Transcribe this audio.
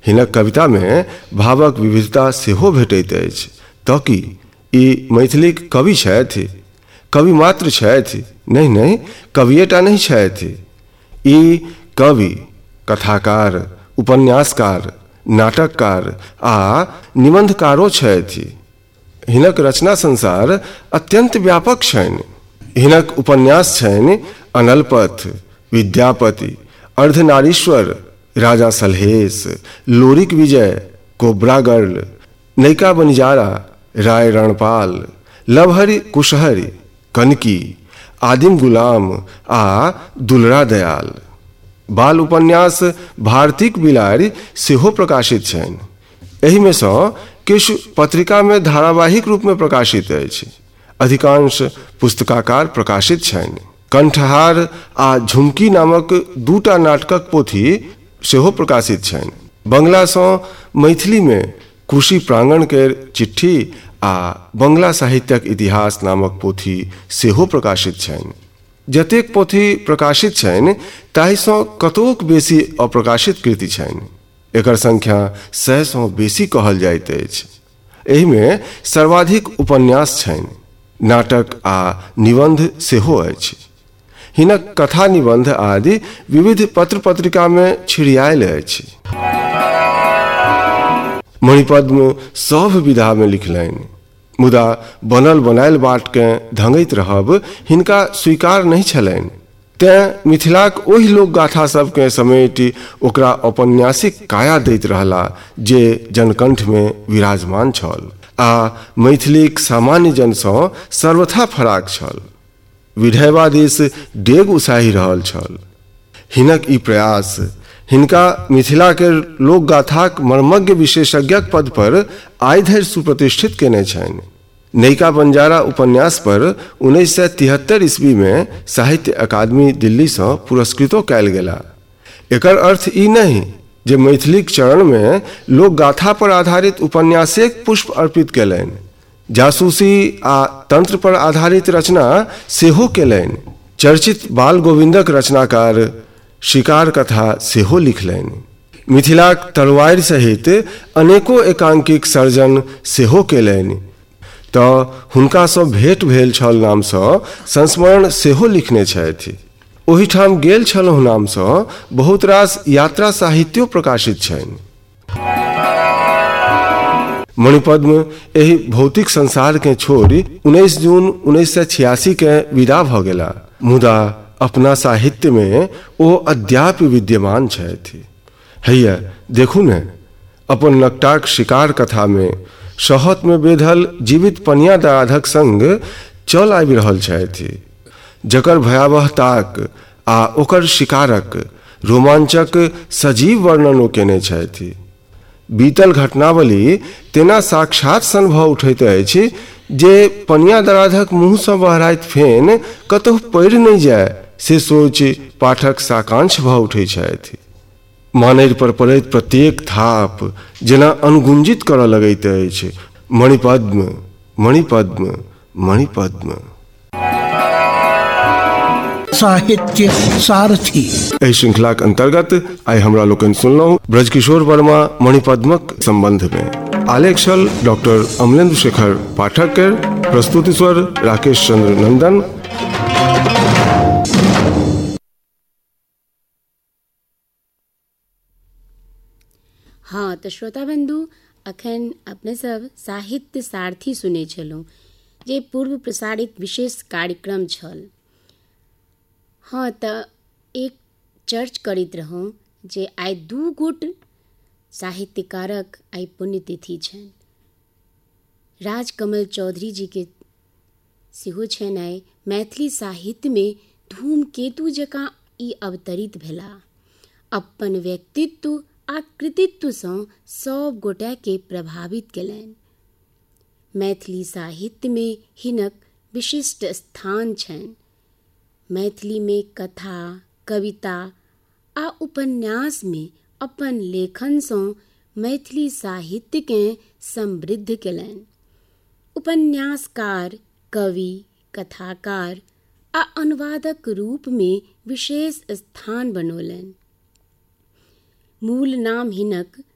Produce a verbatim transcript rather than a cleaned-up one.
हिनक कविता में भावक विविधता सेहो भेटैत अछि। तऽ कि ई मैथिलीक कवि छथि? कवि मात्र छथि? नहीं नहीं, कविएटा नहीं छथि। ई कवि, कथाकार, उपन्यासकार, नाटककार आ निबंधकारो छथि। हिनक रचना संसार अत्यंत व्यापक छनि। हिनक उपन्यास छनि अनलपथ, विद्यापति, अर्धनारीश्वर, राजा सलहेश, लोरिक विजय, कोबरा गर्ल, नैका बनिजारा, राय रणपाल, लवहरी कुशहरी, कनकी, आदिम गुलाम आ दुलरा दयाल। बाल उपन्यास भारतीक बिलाड़ि सेहो प्रकाशित छनि। एहि में सँ किछु पत्रिका में धारावाहिक रूप में प्रकाशित अछि। अधिकांश पुस्तकाकार प्रकाशित छनि। कंठहार आ झुमकी नामक दूटा नाटकक पोथी सेहो प्रकाशित छनि। बंगला सँ मैथिली में कुशी प्रांगण के चिट्ठी आ बंगला साहित्यक इतिहास नामक पोथी सेहो प्रकाशित छनि। जतेक पोथी प्रकाशित छनि ताहि सँ कतोक बेसी अप्रकाशित कृति छनि। एकर संख्या सौ सँ बेसी कहल जाइत अछि। एहि में सर्वाधिक उपन्यास छनि। नाटक आ निबंध सेहो अछि। हिनक कथा निबंध आदि विविध पत्र पत्रिका में छिड़ियायल अछि। मणिपद्म सब विधा में लिखलनि, मुदा बनल बनायल बाट के धंगैत रहब हिनका स्वीकार नहीं छलनि। तें मिथिलाक ओहि लोक गाथा सबके समेटि ओकरा औपन्यासिक काया दैत रहला जे जनकंठ में विराजमान छल आ मैथिलीक सामान्य जन सँ सर्वथा फराक छल। विधेयवादिश डेग उसाहि रहल छल। हिनक ई प्रयास हिनका मिथिला के लोक गाथाक मर्मज्ञ विशेषज्ञक पद पर आइ धरि सुप्रतिष्ठित केने छनि। नैका बंजारा उपन्यास पर उन्नीस सौ तिहत्तर ईस्वी में साहित्य अकादमी दिल्ली से पुरस्कृतो कयल गेला। एकर अर्थ ई नहीं जे मैथिलीक चरण में लोक गाथा पर आधारित उपन्यासेक पुष्प अर्पित केलनि। जासूसी आ तंत्र पर आधारित रचना सेहो केलनि। चर्चित बाल गोविंदक रचनाकार शिकार कथा सेहो लिखलनि। मिथिलाक तलवारि सहित अनेको एकांकिक सर्जन सेहो केलनि। तऽ हुनका सँ भेंट भेल छल नाम सँ संस्मरण सेहो लिखने छथि। ओहिठाम गेल छलहुँ नाम सँ बहुत रास यात्रा साहित्यो प्रकाशित छनि। मणिपद्म एहि भौतिक संसार के छोड़ि उन्नीस जून उन्नीस सौ छियासी के विदा भ गेला। मुदा अपना साहित्य में ओ अद्याप विद्यमान छथि। हैया देखू ने, अपन नकटाक शिकार कथा में शहत में बेधल जीवित पनिया दाराधक संग चल आबि रहल छथि, जकर भयावहताक आ ओकर शिकारक रोमांचक सजीव वर्णनो केने छथि। बीतल घटनावली तेना साक्षात सन भ उठैत अछि जे पनिया दाराधक मुँह सँ बहराइत फेन कतहु पड़ि नहीं जाय से सोचि पाठक साकांक्ष भ उठै छथि। मानैर पर पड़ैत प्रत्येक थाप जेना अनुगुंजित करऽ लगैत अछि, मणिपद्म मणिपद्म मणिपद्म। साहित्य सारथी एहि श्रृंखलाक अंतर्गत आई हमरा लोकनि सुनलहुँ ब्रजकिशोर वर्मा मणिपद्मक संबंध में। आलेख छल डॉक्टर अमलेंद्र शेखर पाठक के, प्रस्तुति स्वर राकेश चंद्र नंदन। हाँ तो श्रोता बंधु, अखन अपने सब साहित्य सारथी सुने छलहुँ जे पूर्व प्रसारित विशेष कार्यक्रम छल। हाँ तो एक चर्च करैत रहूँ जे आइ दू गोट साहित्यकारक आइ पुण्यतिथि छनि। राजकमल चौधरी जी के सेहो छनि आइ। मैथिली साहित्य में धूमकेतु जकाँ ई अवतरित भेला। अपन व्यक्तित्व आ कृतित्व सँ सब गोटे के प्रभावित केलनि। मैथिली साहित्य में हिनक विशिष्ट स्थान छनि। मैथिली में कथा, कविता आ उपन्यास में अपन लेखन सँ मैथिली साहित्य के समृद्ध केलनि। उपन्यासकार, कवि, कथाकार आ अनुवादक रूप में विशेष स्थान बनौलनि। मूल नाम हिनक